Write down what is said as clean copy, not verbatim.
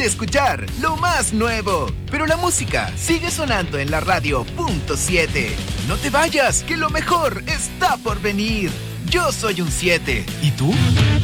escuchar lo más nuevo, pero la música sigue sonando en la radio punto 7. No te vayas, que lo mejor está por venir. Yo soy un 7. ¿Y tú?